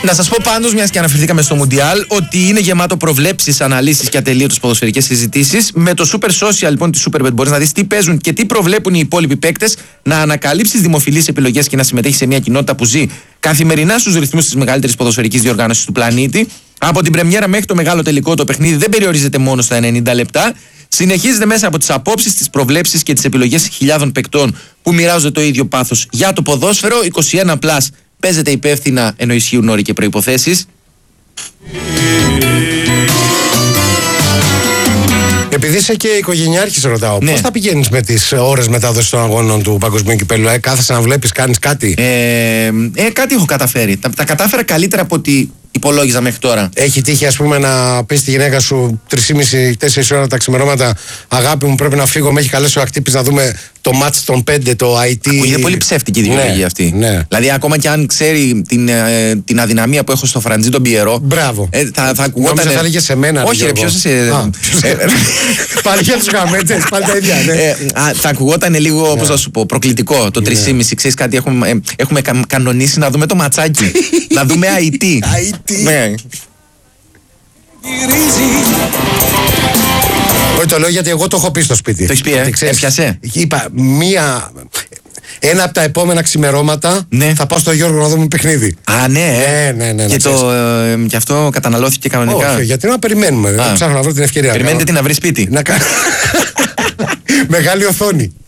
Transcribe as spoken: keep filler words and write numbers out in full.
Να σας πω πάντως, μιας και αναφερθήκαμε στο Μουντιάλ, ότι είναι γεμάτο προβλέψεις, αναλύσεις και ατελείωτες ποδοσφαιρικές συζητήσεις. Με το Super Social λοιπόν τη Superbet μπορείς να δεις τι παίζουν και τι προβλέπουν οι υπόλοιποι παίκτες, να ανακαλύψεις δημοφιλείς επιλογές και να συμμετέχεις σε μια κοινότητα που ζει καθημερινά στους ρυθμούς της μεγαλύτερης ποδοσφαιρικής διοργάνωσης του πλανήτη. Από την πρεμιέρα μέχρι το μεγάλο τελικό, το παιχνίδι δεν περιορίζεται μόνο στα ενενήντα λεπτά. Συνεχίζεται μέσα από τις απόψεις, τις προβλέψεις και τις επιλογές χιλιάδων παικτών που μοιράζονται το ίδιο πάθος για το ποδόσφαιρο. είκοσι ένα συν, παίζεται υπεύθυνα ενώ ισχύουν όροι και προϋποθέσεις. Επειδή είσαι και οικογενειάρχης, ρωτάω, Ναι. πώς θα πηγαίνεις με τις ώρες μετάδοσης των αγώνων του Παγκοσμίου Κυπέλλου? Ε, κάθεσαι να βλέπεις, κάνεις κάτι? Ε, ε, κάτι έχω καταφέρει. Τα, τα κατάφερα καλύτερα από ό,τι υπολόγιζα μέχρι τώρα. Έχει τύχει, ας πούμε, να πεις στη γυναίκα σου τρεις και μισή τέσσερις ώρα τα ξημερώματα, αγάπη μου, πρέπει να φύγω, με έχει καλέσει ο ακτύπης να δούμε το μάτς των πέντε, το άι τι. Είναι πολύ ψεύτικη η δικαιολογία Ναι, αυτή. ναι. Δηλαδή, ακόμα και αν ξέρει την, ε, την αδυναμία που έχω στο Φραντζί τον Πιερό. Μπράβο. Ε, θα, θα ακουγόταν. Νόμιζα θα έλεγε σε μένα. Όχι, ρε, ποιος είσαι. Πάλι για τους γαμέτες, πάλι τα ίδια. Ναι. Ε, α, θα ακουγόταν λίγο, πώς θα σου πω, προκλητικό το τρεις και μισή. Ξέρεις κάτι, έχουμε, ε, έχουμε κα- κανονίσει να δούμε το ματσάκι. Να δούμε άι τι. άι τι. Ναι. Όχι, το λέω γιατί εγώ το έχω πει στο σπίτι. Το έχεις πει, ε? Γιατί ξέρεις, Έπιασε? Είπα, μία. Ένα από τα επόμενα ξημερώματα Ναι. θα πάω στο Γιώργο να δούμε παιχνίδι. Α, ναι, ε. Ναι, ναι, ναι, Και, να το, ε, και αυτό καταναλώθηκε κανονικά. Όχι, γιατί να περιμένουμε. Α. Ψάχνω να βρω την ευκαιρία. Περιμένετε τι να βρει σπίτι. Να κάνω. Μεγάλη οθόνη.